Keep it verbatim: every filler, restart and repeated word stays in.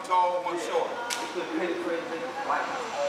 tall, one short. You put credit credit in, like